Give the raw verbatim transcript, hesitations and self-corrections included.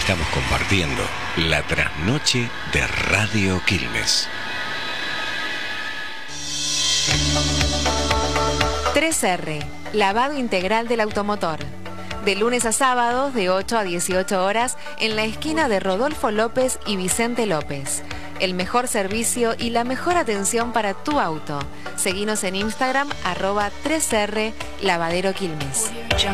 Estamos compartiendo la trasnoche de Radio Quilmes. tres erre, lavado integral del automotor. De lunes a sábados, de ocho a dieciocho horas, en la esquina de Rodolfo López y Vicente López. El mejor servicio y la mejor atención para tu auto. Seguinos en Instagram, arroba tres erre Lavadero Quilmes.